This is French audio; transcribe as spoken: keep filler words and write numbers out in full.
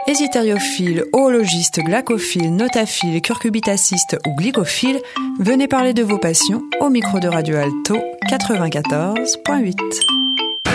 Hésitériophile, oologiste, glacophile, notaphile, curcubitaciste ou glycophile, venez parler de vos passions au micro de Radio Alto quatre-vingt-quatorze point huit.